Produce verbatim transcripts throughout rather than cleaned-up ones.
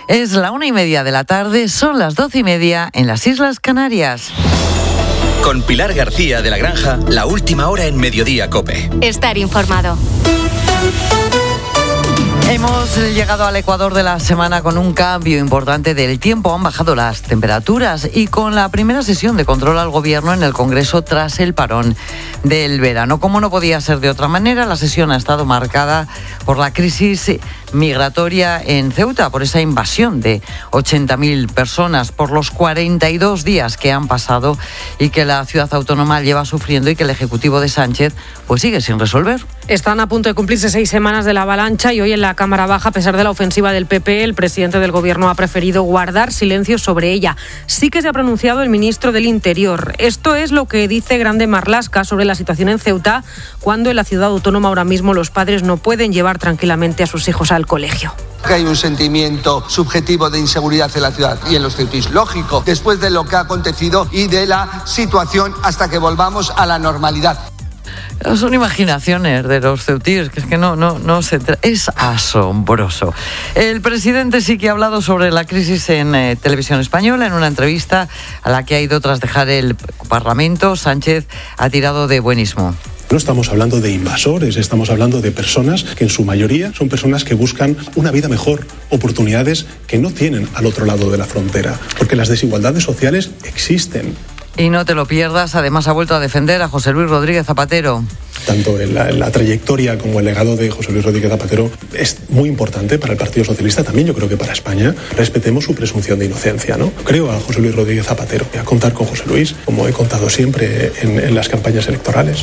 Es la una y media de la tarde, son las doce y media en las Islas Canarias. Con Pilar García de la Granja, la última hora en Mediodía COPE. Estar informado. Hemos llegado al Ecuador de la semana con un cambio importante del tiempo. Han bajado las temperaturas y con la primera sesión de control al gobierno en el Congreso tras el parón del verano. Como no podía ser de otra manera, la sesión ha estado marcada por la crisis migratoria en Ceuta, por esa invasión de ochenta mil personas, por los cuarenta y dos días que han pasado y que la ciudad autónoma lleva sufriendo y que el Ejecutivo de Sánchez pues sigue sin resolver. Están a punto de cumplirse seis semanas de la avalancha y hoy en la Cámara Baja, a pesar de la ofensiva del P P, el presidente del Gobierno ha preferido guardar silencio sobre ella. Sí que se ha pronunciado el ministro del Interior. Esto es lo que dice Grande Marlaska sobre la situación en Ceuta, cuando en la ciudad autónoma ahora mismo los padres no pueden llevar tranquilamente a sus hijos al colegio. Hay un sentimiento subjetivo de inseguridad en la ciudad y en los ceutíes. Lógico, después de lo que ha acontecido y de la situación hasta que volvamos a la normalidad. Son imaginaciones de los ceutíes, que es que no, no, no se tra- es asombroso. El presidente sí que ha hablado sobre la crisis en eh, Televisión Española. En una entrevista a la que ha ido tras dejar el Parlamento, Sánchez ha tirado de buenismo. No estamos hablando de invasores, estamos hablando de personas que en su mayoría son personas que buscan una vida mejor, oportunidades que no tienen al otro lado de la frontera, porque las desigualdades sociales existen. Y no te lo pierdas, además ha vuelto a defender a José Luis Rodríguez Zapatero. Tanto en la, en la trayectoria como el legado de José Luis Rodríguez Zapatero es muy importante para el Partido Socialista, también yo creo que para España. Respetemos su presunción de inocencia, ¿no? Creo a José Luis Rodríguez Zapatero, a contar con José Luis, como he contado siempre en, en las campañas electorales.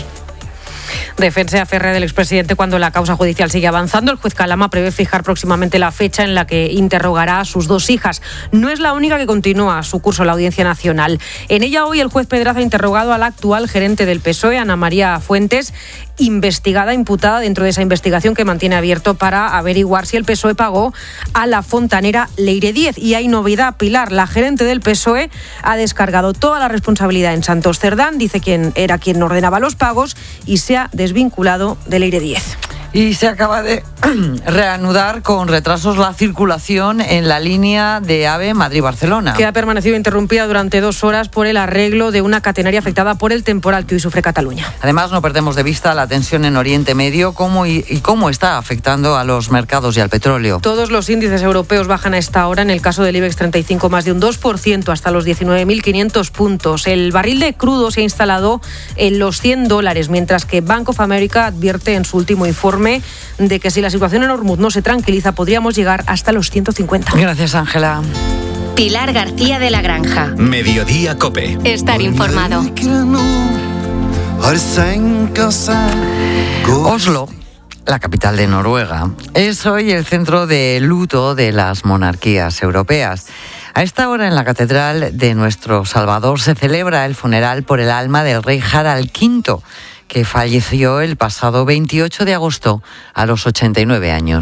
Defensa férrea del expresidente cuando la causa judicial sigue avanzando. El juez Calama prevé fijar próximamente la fecha en la que interrogará a sus dos hijas. No es la única que continúa su curso en la Audiencia Nacional. En ella hoy el juez Pedraza ha interrogado al actual gerente del P S O E, Ana María Fuentes, investigada, imputada dentro de esa investigación que mantiene abierto para averiguar si el P S O E pagó a la fontanera Leire Díez. Y hay novedad, Pilar, la gerente del P S O E ha descargado toda la responsabilidad en Santos Cerdán, dice quién era quien ordenaba los pagos y se ha desvinculado de Leire Díez. Y se acaba de reanudar con retrasos la circulación en la línea de AVE Madrid-Barcelona. Que ha permanecido interrumpida durante dos horas por el arreglo de una catenaria afectada por el temporal que hoy sufre Cataluña. Además, no perdemos de vista la tensión en Oriente Medio cómo y, y cómo está afectando a los mercados y al petróleo. Todos los índices europeos bajan a esta hora. En el caso del IBEX treinta y cinco, más de un dos por ciento hasta los diecinueve mil quinientos puntos. El barril de crudo se ha instalado en los cien dólares, mientras que Bank of America advierte en su último informe de que si la situación en Hormuz no se tranquiliza, podríamos llegar hasta los ciento cincuenta. Gracias, Ángela. Pilar García de la Granja. Mediodía COPE. Estar informado. Oslo, la capital de Noruega, es hoy el centro de luto de las monarquías europeas. A esta hora en la catedral de nuestro Salvador se celebra el funeral por el alma del rey Harald quinto, que falleció el pasado veintiocho de agosto a los ochenta y nueve años.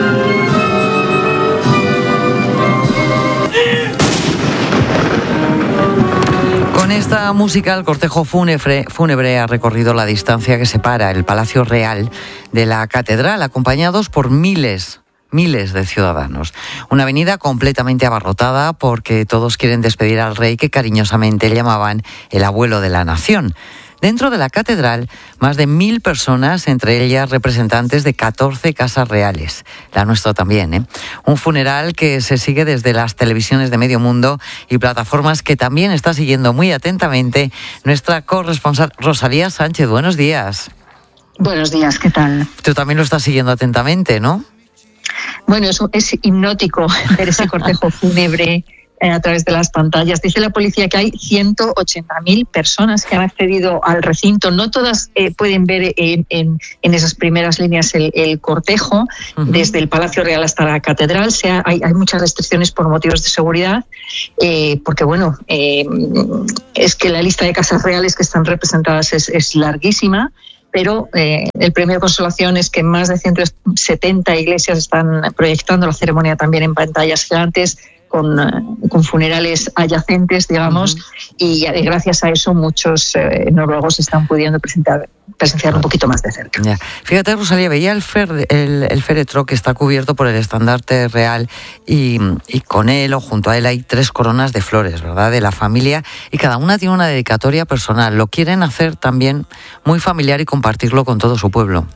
Con esta música, el cortejo fúnebre, fúnebre ha recorrido la distancia que separa el Palacio Real de la catedral, acompañados por miles Miles de ciudadanos. Una avenida completamente abarrotada porque todos quieren despedir al rey que cariñosamente llamaban el abuelo de la nación. Dentro de la catedral, más de mil personas, entre ellas representantes de catorce casas reales. La nuestra también, ¿eh? Un funeral que se sigue desde las televisiones de medio mundo y plataformas que también está siguiendo muy atentamente nuestra corresponsal Rosalía Sánchez. Buenos días. Buenos días, ¿qué tal? Tú también lo estás siguiendo atentamente, ¿no? Bueno, es, es hipnótico ver ese cortejo fúnebre eh, a través de las pantallas. Dice la policía que hay ciento ochenta mil personas que han accedido al recinto. No todas eh, pueden ver en, en, en esas primeras líneas el, el cortejo, uh-huh. Desde el Palacio Real hasta la Catedral. O sea, hay, hay muchas restricciones por motivos de seguridad, eh, porque bueno, eh, es que la lista de casas reales que están representadas es, es larguísima. Pero eh, el premio de consolación es que más de ciento setenta iglesias están proyectando la ceremonia también en pantallas gigantes, con, con funerales adyacentes, digamos, uh-huh. y gracias a eso muchos eh, noruegos están pudiendo presentar, presenciar un poquito más de cerca. Ya. Fíjate, Rosalía, veía el, fer, el, el féretro que está cubierto por el estandarte real y, y con él o junto a él hay tres coronas de flores, ¿verdad?, de la familia, y cada una tiene una dedicatoria personal. Lo quieren hacer también muy familiar y compartirlo con todo su pueblo.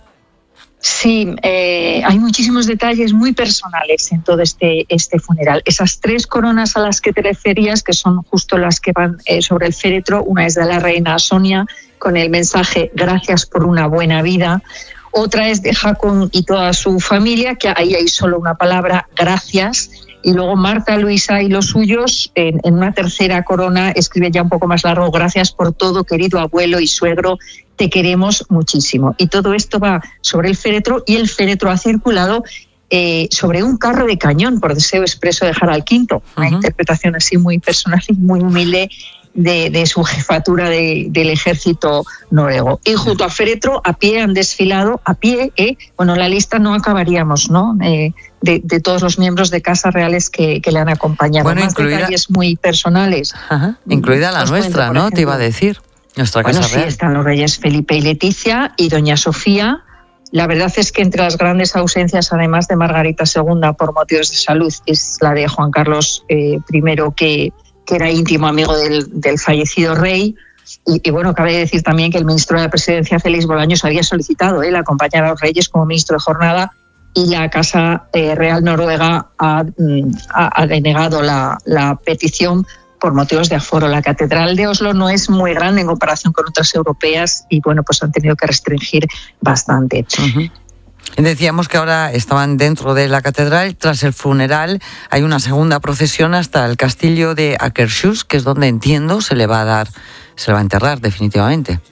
Sí, eh, hay muchísimos detalles muy personales en todo este, este funeral. Esas tres coronas a las que te referías, que son justo las que van eh, sobre el féretro, una es de la reina Sonia con el mensaje "Gracias por una buena vida". Otra es de Haakon y toda su familia, que ahí hay solo una palabra, "gracias". Y luego Marta, Luisa y los suyos, en, en una tercera corona, escribe ya un poco más largo: "Gracias por todo, querido abuelo y suegro, te queremos muchísimo". Y todo esto va sobre el féretro, y el féretro ha circulado eh, sobre un carro de cañón, por deseo expreso de Harald Quinto. Una uh-huh. interpretación así muy personal y muy humilde de, de su jefatura de, del ejército noruego. Y junto al féretro, a pie, han desfilado, a pie, eh, bueno, la lista no acabaríamos, ¿no?, eh, de, de todos los miembros de casas reales que, que le han acompañado. Bueno, más incluida, detalles muy personales. Ajá, incluida la Os nuestra, cuento, ¿no? Ejemplo, te iba a decir. Nuestra bueno, casa sí, real. Están los reyes Felipe y Leticia y doña Sofía. La verdad es que entre las grandes ausencias, además de Margarita segunda por motivos de salud, es la de Juan Carlos eh, primero, que, que era íntimo amigo del, del fallecido rey. Y, y bueno, cabe decir también que el ministro de la Presidencia, Félix Bolaños, había solicitado él acompañar a los reyes como ministro de jornada, y la Casa eh, Real Noruega ha, ha, ha denegado la, la petición por motivos de aforo. La Catedral de Oslo no es muy grande en comparación con otras europeas y bueno, pues han tenido que restringir bastante. Uh-huh. Decíamos que ahora estaban dentro de la catedral. Tras el funeral hay una segunda procesión hasta el castillo de Akershus, que es donde, entiendo, se le va a dar, se le va a enterrar definitivamente.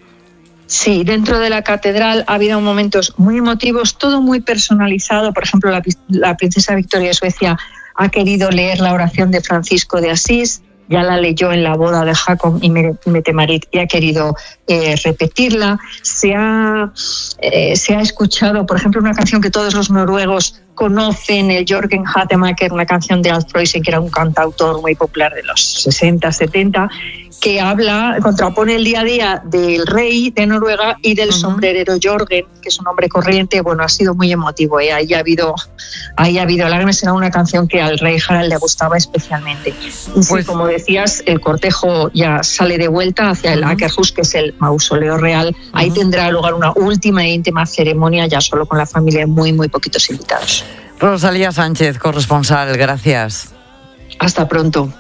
Sí, dentro de la catedral ha habido momentos muy emotivos, todo muy personalizado. Por ejemplo, la, la princesa Victoria de Suecia ha querido leer la oración de Francisco de Asís, ya la leyó en la boda de Haakon y Mette-Marit y ha querido eh, repetirla. Se ha, eh, se ha escuchado, por ejemplo, una canción que todos los noruegos conocen, el Jørgen Hattemaker, una canción de Alf Preussen, que era un cantautor muy popular de los sesenta, setenta, que habla, contrapone el día a día del rey de Noruega y del uh-huh. sombrerero Jørgen, que es un hombre corriente. Bueno, ha sido muy emotivo, ¿eh? Ahí ha habido, ahí ha habido lágrimas. Era una canción que al rey Harald le gustaba especialmente. Y pues, sí, como decías, el cortejo ya sale de vuelta hacia el uh-huh. Akershus, que es el mausoleo real. Uh-huh. Ahí tendrá lugar una última e íntima ceremonia, ya solo con la familia, muy, muy poquitos invitados. Rosalía Sánchez, corresponsal, gracias. Hasta pronto.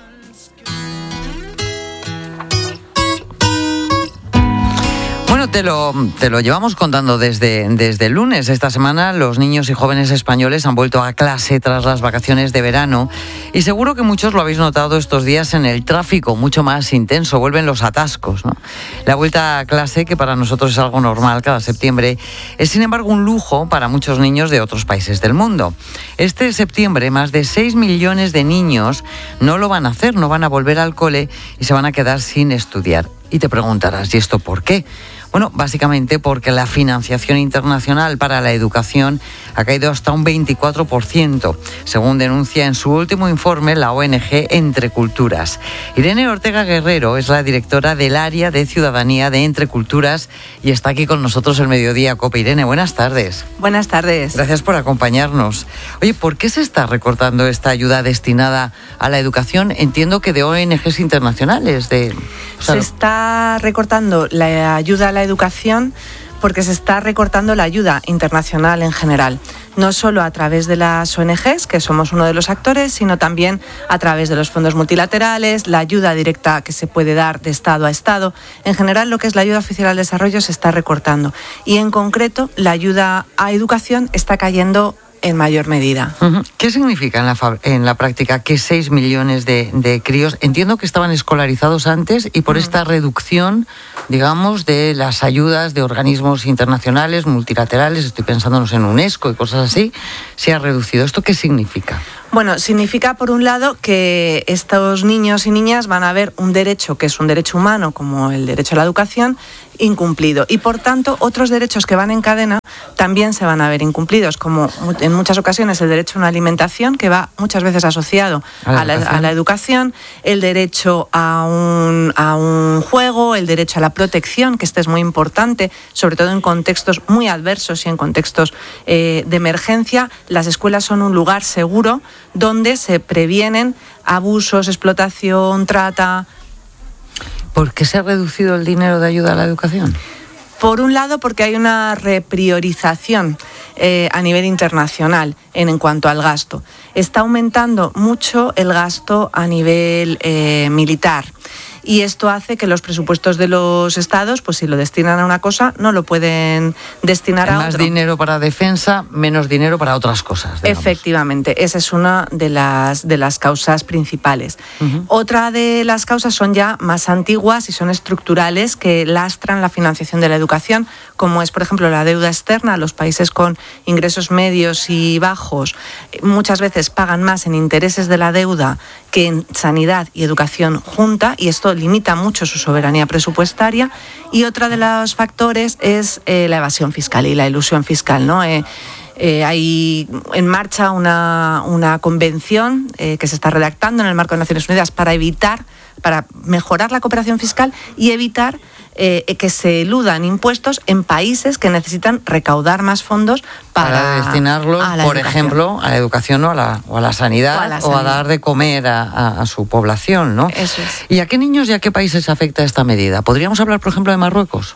Bueno, te lo, te lo llevamos contando desde, desde el lunes. Esta semana los niños y jóvenes españoles han vuelto a clase tras las vacaciones de verano y seguro que muchos lo habéis notado estos días en el tráfico, mucho más intenso, vuelven los atascos, ¿no? La vuelta a clase, que para nosotros es algo normal cada septiembre, es sin embargo un lujo para muchos niños de otros países del mundo. Este septiembre más de seis millones de niños no lo van a hacer, no van a volver al cole y se van a quedar sin estudiar. Y te preguntarás, ¿y esto por qué? Bueno, básicamente porque la financiación internacional para la educación ha caído hasta un veinticuatro por ciento, según denuncia en su último informe la O N G Entre Culturas. Irene Ortega Guerrero es la directora del área de ciudadanía de Entre Culturas y está aquí con nosotros el Mediodía COPE. Irene, buenas tardes. Buenas tardes. Gracias por acompañarnos. Oye, ¿por qué se está recortando esta ayuda destinada a la educación? Entiendo que de O N Ges internacionales. De, o sea, se está recortando la ayuda a la educación porque se está recortando la ayuda internacional en general, no solo a través de las O N Ges, que somos uno de los actores, sino también a través de los fondos multilaterales, la ayuda directa que se puede dar de Estado a Estado. En general, lo que es la ayuda oficial al desarrollo se está recortando y, en concreto, la ayuda a educación está cayendo en mayor medida. Uh-huh. ¿Qué significa en la, en la práctica que seis millones de, de críos, entiendo que estaban escolarizados antes y por uh-huh. esta reducción, digamos, de las ayudas de organismos internacionales, multilaterales, estoy pensándonos en UNESCO y cosas así, se ha reducido? ¿Esto qué significa? Bueno, significa, por un lado, que estos niños y niñas van a ver un derecho que es un derecho humano, como el derecho a la educación, incumplido. Y por tanto, otros derechos que van en cadena también se van a ver incumplidos, como en muchas ocasiones el derecho a una alimentación, que va muchas veces asociado a la, a la educación, el derecho a un, a un juego, el derecho a la protección, que este es muy importante, sobre todo en contextos muy adversos y en contextos eh, de emergencia. Las escuelas son un lugar seguro donde se previenen abusos, explotación, trata. ¿Por qué se ha reducido el dinero de ayuda a la educación? Por un lado, porque hay una repriorización eh, a nivel internacional en, en cuanto al gasto. Está aumentando mucho el gasto a nivel eh, militar. Y esto hace que los presupuestos de los estados, pues si lo destinan a una cosa, no lo pueden destinar a otra. Más dinero para defensa, menos dinero para otras cosas, digamos. Efectivamente, esa es una de las, de las causas principales. Uh-huh. Otra de las causas son ya más antiguas y son estructurales, que lastran la financiación de la educación, como es, por ejemplo, la deuda externa. Los países con ingresos medios y bajos muchas veces pagan más en intereses de la deuda que en sanidad y educación junta, y esto limita mucho su soberanía presupuestaria. Y otro de los factores es eh, la evasión fiscal y la elusión fiscal, ¿no? Eh, eh, hay en marcha una, una convención eh, que se está redactando en el marco de Naciones Unidas para evitar, para mejorar la cooperación fiscal y evitar eh, que se eludan impuestos en países que necesitan recaudar más fondos para, para destinarlos, por educación. ejemplo, a la educación o a la, o a la sanidad o a, la sanidad. o a dar de comer a, a, a su población, ¿no? Eso es. ¿Y a qué niños y a qué países afecta esta medida? ¿Podríamos hablar, por ejemplo, de Marruecos?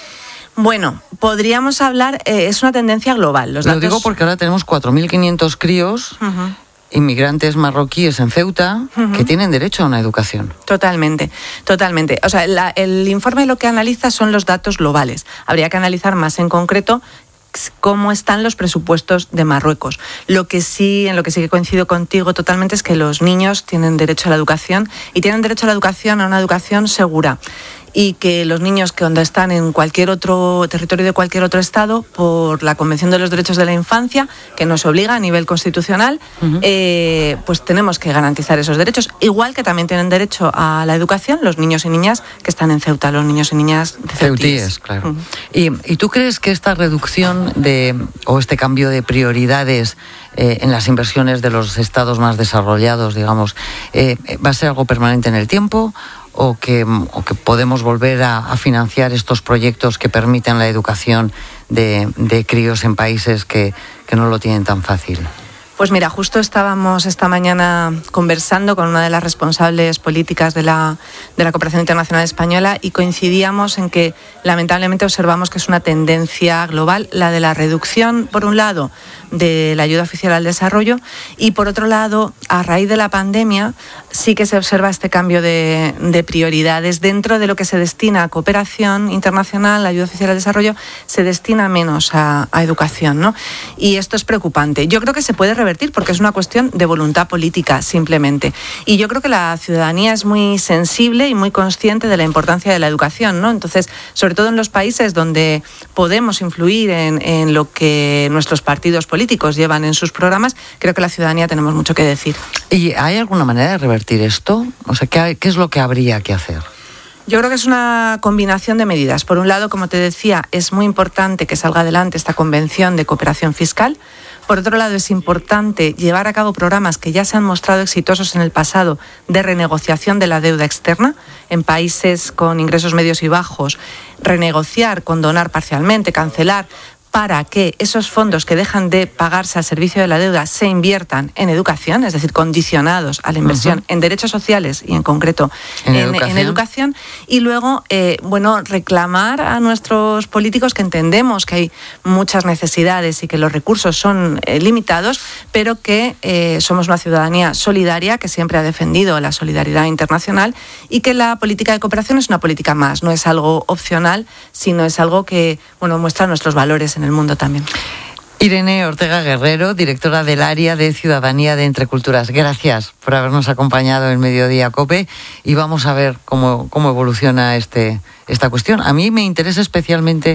Bueno, podríamos hablar, eh, es una tendencia global. Los Lo datos... digo porque ahora tenemos cuatro mil quinientos críos, uh-huh. inmigrantes marroquíes en Ceuta, uh-huh. que tienen derecho a una educación. Totalmente, totalmente. O sea, la, el informe lo que analiza son los datos globales. Habría que analizar más en concreto cómo están los presupuestos de Marruecos. Lo que sí, en lo que sí que coincido contigo totalmente, es que los niños tienen derecho a la educación, y tienen derecho a la educación, a una educación segura. Y que los niños que cuando están en cualquier otro territorio de cualquier otro estado, por la Convención de los Derechos de la Infancia, que nos obliga a nivel constitucional, uh-huh. eh, pues tenemos que garantizar esos derechos. Igual que también tienen derecho a la educación los niños y niñas que están en Ceuta, los niños y niñas de Ceutíes. Ceutíes, claro. Uh-huh. ¿Y, ¿Y tú crees que esta reducción de o este cambio de prioridades eh, en las inversiones de los estados más desarrollados, digamos, eh, va a ser algo permanente en el tiempo? O que, o que podemos volver a, a financiar estos proyectos que permiten la educación de, de críos en países que, que no lo tienen tan fácil? Pues mira, justo estábamos esta mañana conversando con una de las responsables políticas de la, de la Cooperación Internacional Española, y coincidíamos en que lamentablemente observamos que es una tendencia global la de la reducción, por un lado, de la ayuda oficial al desarrollo, y por otro lado, a raíz de la pandemia, sí que se observa este cambio de, de prioridades. Dentro de lo que se destina a cooperación internacional, la ayuda oficial al desarrollo, se destina menos a, a educación, ¿no? Y esto es preocupante. Yo creo que se puede revertir porque es una cuestión de voluntad política, simplemente. Y yo creo que la ciudadanía es muy sensible y muy consciente de la importancia de la educación, ¿no? Entonces, sobre todo en los países donde podemos influir en, en lo que nuestros partidos políticos llevan en sus programas, creo que la ciudadanía tenemos mucho que decir. ¿Y hay alguna manera de revertir esto? O sea, ¿qué, qué es lo que habría que hacer? Yo creo que es una combinación de medidas. Por un lado, como te decía, es muy importante que salga adelante esta convención de cooperación fiscal. Por otro lado, es importante llevar a cabo programas que ya se han mostrado exitosos en el pasado de renegociación de la deuda externa en países con ingresos medios y bajos, renegociar, condonar parcialmente, cancelar, para que esos fondos que dejan de pagarse al servicio de la deuda se inviertan en educación, es decir, condicionados a la inversión uh-huh. en derechos sociales y en concreto en, en, educación. en educación. Y luego, eh, bueno, reclamar a nuestros políticos, que entendemos que hay muchas necesidades y que los recursos son eh, limitados, pero que eh, somos una ciudadanía solidaria que siempre ha defendido la solidaridad internacional, y que la política de cooperación es una política más, no es algo opcional, sino es algo que, bueno, muestra nuestros valores en el mundo también. Irene Ortega Guerrero, directora del área de Ciudadanía de Entre Culturas. Gracias por habernos acompañado en Mediodía COPE, y vamos a ver cómo, cómo evoluciona este, esta cuestión. A mí me interesa especialmente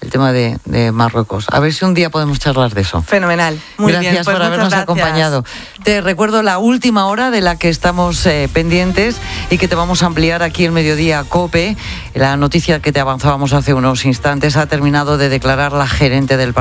el tema de, de Marruecos. A ver si un día podemos charlar de eso. Fenomenal. Muy gracias bien, pues por habernos gracias. acompañado. Te recuerdo la última hora de la que estamos eh, pendientes y que te vamos a ampliar aquí en Mediodía COPE. La noticia que te avanzábamos hace unos instantes: ha terminado de declarar la gerente del